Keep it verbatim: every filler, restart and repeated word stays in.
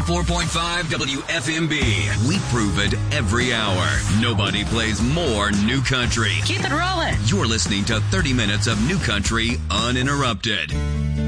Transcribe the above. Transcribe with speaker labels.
Speaker 1: four point five W F M B. We prove it every hour. Nobody plays more new country.
Speaker 2: Keep it rolling.
Speaker 1: You're listening to thirty minutes of new country uninterrupted.